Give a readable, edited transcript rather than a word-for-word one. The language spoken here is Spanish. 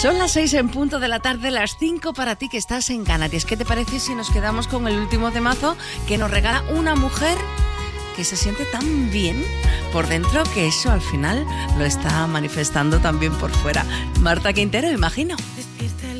Son las 6 en punto de la tarde, las 5 para ti que estás en Canarias. ¿Qué te parece si nos quedamos con el último temazo que nos regala una mujer que se siente tan bien por dentro que eso al final lo está manifestando también por fuera? Marta Quintero, imagino.